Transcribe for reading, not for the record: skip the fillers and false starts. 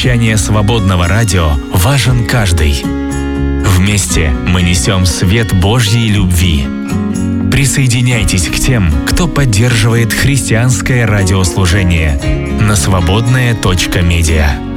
вещания свободного радио важен каждый. Вместе мы несем свет Божьей любви. Присоединяйтесь к тем, кто поддерживает христианское радиослужение на свободная.медиа.